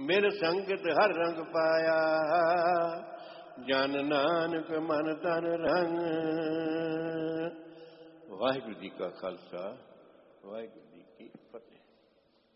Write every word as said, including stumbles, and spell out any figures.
ਮਿਲ ਸੰਗਤ ਹਰ ਰੰਗ ਪਾਇਆ, ਜਨ ਨਾਨਕ ਮਨ ਤਨ ਰੰਗ। ਵਾਹਿਗੁਰੂ ਜੀ ਕਾ ਖਾਲਸਾ, ਵਾਹਿਗੁਰੂ।